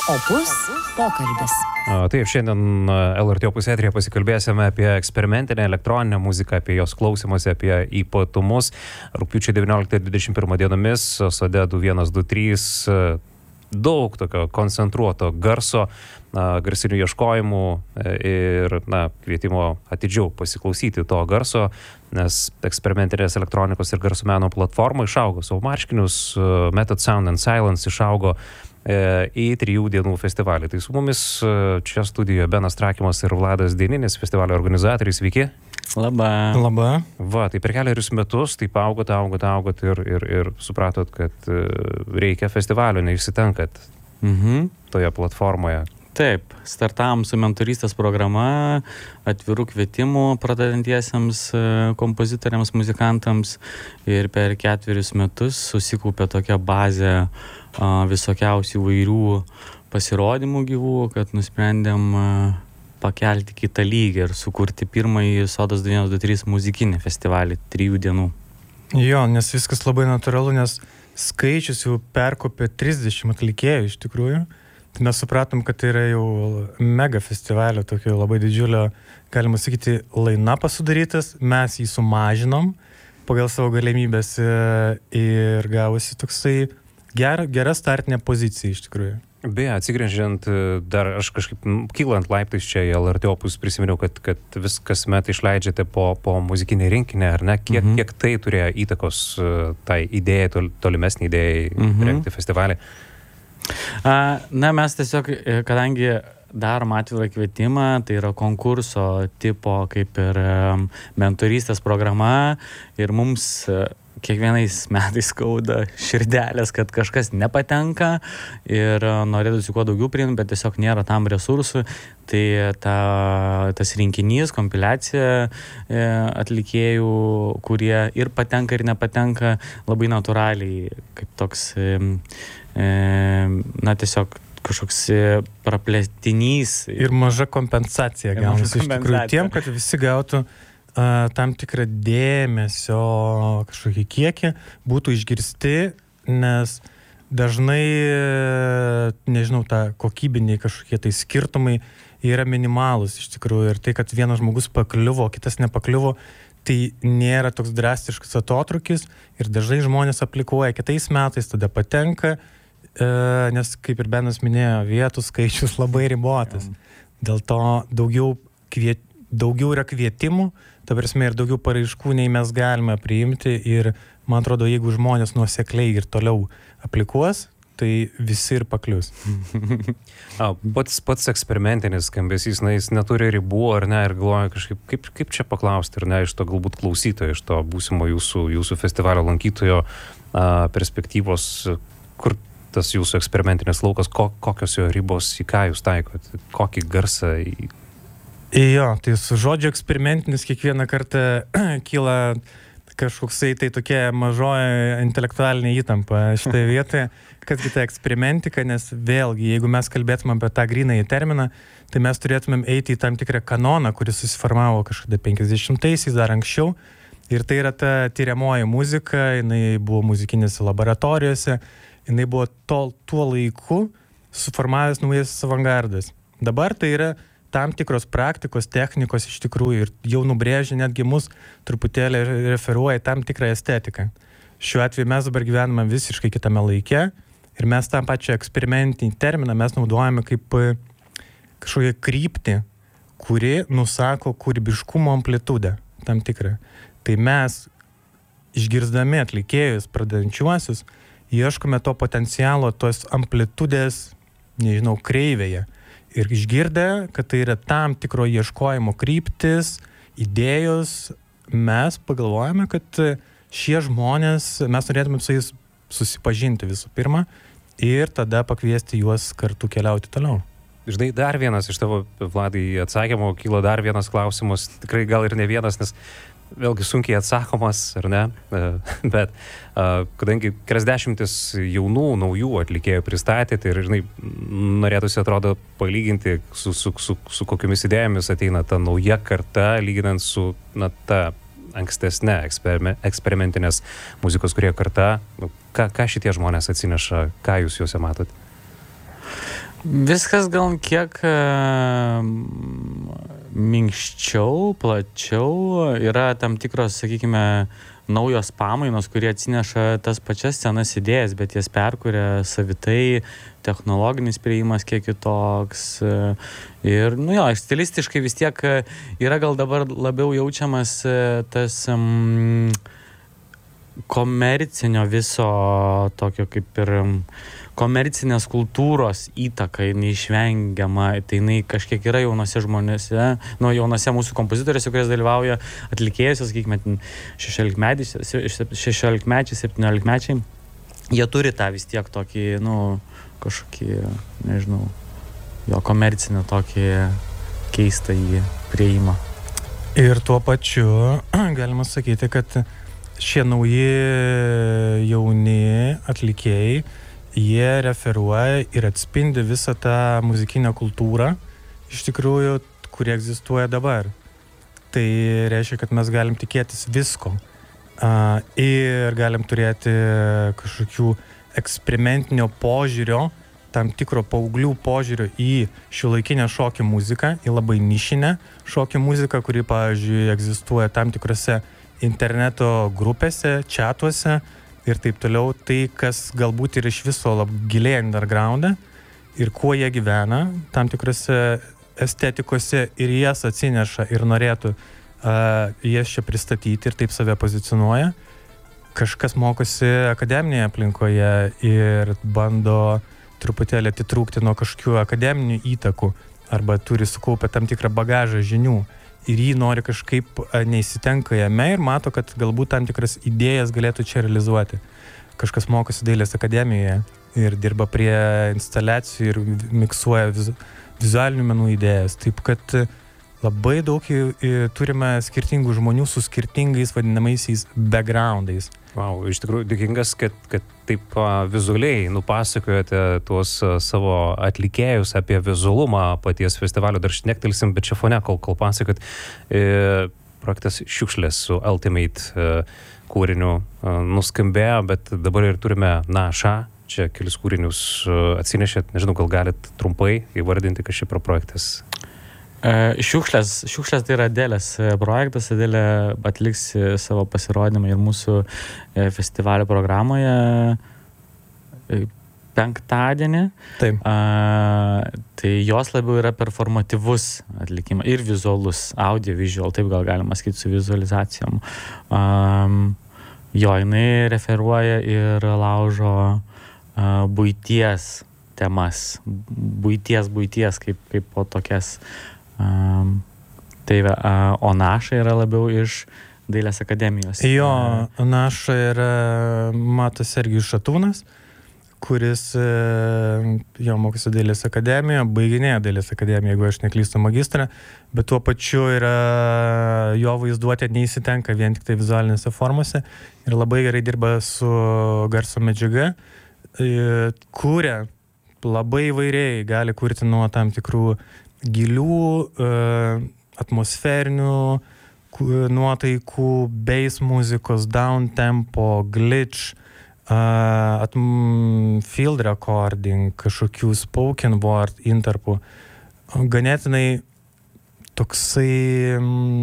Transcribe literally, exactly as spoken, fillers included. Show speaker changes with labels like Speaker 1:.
Speaker 1: Opus pokalbis.
Speaker 2: Taip, šiandien L R T Opus eteryje pasikalbėsime apie eksperimentinę elektroninę muziką, apie jos klausimąsi, apie ypatumus. Rugpjūčio devynioliktą dvidešimt pirmą dienomis Sode du vienas du trys daug tokio koncentruoto garso, garsinių ieškojimų ir na, kvietimo atidžiau pasiklausyti to garso, nes eksperimentinės elektronikos ir garso meno platforma išaugo savo marškinius, Method Sound and Silence išaugo į trijų dienų festivalį. Tai su mumis čia studijoje Benas Trakimas ir Vladas Dieninis, festivalio organizatoriai. Sveiki.
Speaker 3: Labą.
Speaker 4: Labą.
Speaker 2: Va, tai per keliarius metus taip augot, augot, augot ir, ir, ir supratot, kad reikia festivalio, neišsitenkat
Speaker 3: Mhm.
Speaker 2: toje platformoje.
Speaker 3: Taip, startavom su mentorystės programa, atvirų kvietimų pradedantiesiems kompozitoriams, muzikantams ir per ketverius metus susikaupė tokia bazė a, visokiausių įvairių pasirodymų gyvų, kad nusprendėm a, pakelti kitą lygį ir sukurti pirmąjį Sodas du vienas du trys muzikinį festivalį trijų dienų.
Speaker 4: Jo, nes viskas labai natūralu, nes skaičius jau perkopė trisdešimt atlikėjų iš tikrųjų. Tai mes supratom, kad tai yra jau mega festivalio, tokio labai didžiulio, galima sakyti, line-upas sudarytas. Mes jį sumažinom pagal savo galimybės ir gavosi toksai gera, gera startinė pozicija iš tikrųjų.
Speaker 2: Beje, atsigręžiant, dar aš kažkaip kylant laiptais čia į L R T Opus prisiminiau, kad, kad vis kasmet išleidžiate po, po muzikinį rinkinį, ar ne? Kiek, mhm. kiek tai turėjo įtakos tai idėjai, tol, tolimesnį idėjai mhm. rengti festivalį?
Speaker 3: Na, mes tiesiog, kadangi darom atvirą kvietimą, tai yra konkurso tipo kaip ir mentorystės programa ir mums kiekvienais metais skauda širdelės, kad kažkas nepatenka ir norėtųsi kuo daugiau priimti, bet tiesiog nėra tam resursų. Tai ta, tas rinkinys, kompiliacija atlikėjų, kurie ir patenka ir nepatenka, labai natūraliai, kaip toks, na tiesiog kažkoks praplėstinys.
Speaker 4: Ir maža kompensacija gaunasi iš tikrųjų tiem, kad visi gautų Uh, tam tikrą dėmesio kažkokį kiekį, būtų išgirsti, nes dažnai, nežinau, ta kokybiniai kažkokie tai skirtumai yra minimalus iš tikrųjų. Ir tai, kad vienas žmogus pakliuvo, kitas nepakliuvo, tai nėra toks drastiškas atotrukis ir dažnai žmonės aplikuoja kitais metais, tada patenka, uh, nes, kaip ir Benas minėjo, vietų skaičius labai ribotas. Dėl to daugiau, kviet, daugiau yra kvietimų, ta prasme, ir daugiau paraiškų, nei mes galime priimti ir, man atrodo, jeigu žmonės nuosekliai ir toliau aplikuos, tai visi ir paklius.
Speaker 2: A, pats, pats eksperimentinis skambesys, na, jis neturi ribų, ar ne, ir galvoju kažkaip, kaip, kaip čia paklausti, ar ne, iš to galbūt klausytojo, iš to būsimo jūsų, jūsų festivalio lankytojo a, perspektyvos, kur tas jūsų eksperimentinis laukas, ko, kokios jo ribos, į ką jūs taikot, kokį garsą į...
Speaker 4: Jo, tai su žodžiu eksperimentinis kiekvieną kartą kyla kažkoksai tai tokia mažoji intelektualinė įtampa šitoje vietoje, kasgi ta eksperimentika, nes vėlgi, jeigu mes kalbėtume apie tą grynąjį terminą, tai mes turėtumėm eiti į tam tikrą kanoną, kuris susiformavo kažkada penkiasdešimtaisiais, dar anksčiau, ir tai yra ta tyriamoji muzika, jinai buvo muzikinėse laboratorijose, jinai buvo to, tuo laiku suformavęs naujas avangardas. Dabar tai yra tam tikros praktikos, technikos iš tikrųjų ir jau nubrėžia netgi mus truputėlį referuoja tam tikrą estetiką. Šiuo atveju mes dabar gyvename visiškai kitame laike ir mes tą pačią eksperimentinį terminą mes naudojame kaip kažkokią kryptį, kuri nusako kūrybiškumo amplitudę tam tikrą. Tai mes išgirsdami atlikėjus, pradedančiuosius, ieškome to potencialo, tos amplitudės, nežinau, kreivėje. Ir išgirdę, kad tai yra tam tikro ieškojimo kryptis, idėjos, mes pagalvojame, kad šie žmonės, mes norėtume su jais susipažinti visų pirma ir tada pakviesti juos kartu keliauti toliau.
Speaker 2: Žinai, dar vienas iš tavo, Vladai, atsakymų, kyla dar vienas klausimas, tikrai gal ir ne vienas, nes vėlgi sunkiai atsakomas, ar ne, bet kadangi keliasdešimtis jaunų, naujų atlikėjų pristatėte ir, žinai, norėtųsi, atrodo, palyginti su, su, su, su kokiomis idėjomis ateina ta nauja karta, lyginant su, na, ta ankstesnė eksperimentinės muzikos, kurie karta, ką, ką šitie žmonės atsineša, ką jūs juose matot?
Speaker 3: Viskas gal kiek e, minkščiau, plačiau, yra tam tikros, sakykime, naujos pamainos, kurie atsineša tas pačias senas idėjas, bet jas perkuria savitai, technologinis prieimas kiek kitoks. Ir, nu jo, stilistiškai vis tiek yra gal dabar labiau jaučiamas tas um, komercinio viso tokio kaip ir komercinės kultūros įtaka, jinai išvengiama, tai jinai kažkiek yra jaunose žmonėse, nu, jaunose mūsų kompozitoriuose, kurias dalyvauja atlikėjus, sakykime, šešiolikmečiai, septyniolikmečiai, jie turi tą vis tiek tokį, nu, kažkokį, nežinau, jo komercinį tokį keistą į prieimą.
Speaker 4: Ir tuo pačiu galima sakyti, kad šie nauji jauni atlikėjai, jie referuoja ir atspindi visą tą muzikinę kultūrą, iš tikrųjų, kuri egzistuoja dabar. Tai reiškia, kad mes galim tikėtis visko uh, ir galim turėti kažkokių eksperimentinio požiūrio, tam tikro paauglių požiūrio į šiuolaikinę šokio muziką, į labai nišinę šokio muziką, kuri, pavyzdžiui, egzistuoja tam tikrose interneto grupėse, čatuose, ir taip toliau, tai kas galbūt ir iš viso labai giliai undergroundą ir kuo jie gyvena, tam tikrose estetikose ir jas atsineša ir norėtų uh, jas čia pristatyti ir taip save pozicionuoja. Kažkas mokosi akademinėje aplinkoje ir bando truputėlį atitrūkti nuo kažkokių akademinių įtakų arba turi sukaupę tam tikrą bagažą žinių ir jį nori kažkaip neįsitenka jame ir mato, kad galbūt tam tikras idėjas galėtų čia realizuoti. Kažkas mokosi dailės akademijoje ir dirba prie instaliacijų ir miksuoja vizu, vizualinių menų idėjas. Taip kad labai daug turime skirtingų žmonių su skirtingais vadinamaisiais backgroundais.
Speaker 2: Wow, iš tikrųjų dėkingas, kad, kad taip uh, vizualiai nupasakojate tuos uh, savo atlikėjus apie vizualumą paties festivalio. Dar šnektelsim, bet čia fone, kol, kol pasakot, e, projektas Šiukšlės su Ultimate e, kūriniu e, nuskambėjo, bet dabar ir turime Našą. Čia kelis kūrinius e, atsinešėt, nežinau, gal galit trumpai įvardinti, kas čia pro projektas.
Speaker 3: Šiukšlės, šiukšlės tai yra Adelės projektas, Adelė atliks savo pasirodymą ir mūsų festivalio programoje penktadienį.
Speaker 4: Taip.
Speaker 3: A, tai jos labiau yra performatyvus atlikimas ir vizualus, audio visual, taip gal galima sakyti su vizualizacijom. A, jo, jinai referuoja ir laužo a, buities temas, buities, buities kaip, kaip po tokias. Um, tai uh, o Naša yra labiau iš dailės akademijos.
Speaker 4: Jo, Naša yra Matas Sergijus Šatūnas, kuris uh, jo mokosi dailės akademijoje, baiginėja dailės akademiją, jeigu aš neklystu magistrą, bet tuo pačiu yra jo vaizduotė neįsitenka vien tik tai vizualinėse formose ir labai gerai dirba su garso medžiaga, uh, kuria labai įvairiai, gali kurti nuo tam tikrų gilių, uh, atmosferinių nuotaikų, bass muzikos, down tempo, glitch, uh, atm, field recording, kažkokių spoken word intarpų. Ganėtinai toksai